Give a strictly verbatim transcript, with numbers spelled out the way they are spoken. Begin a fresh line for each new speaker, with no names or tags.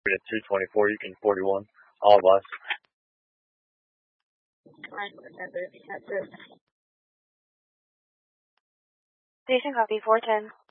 At two twenty-four, you can forty-one. All of us.
Station copy, four ten.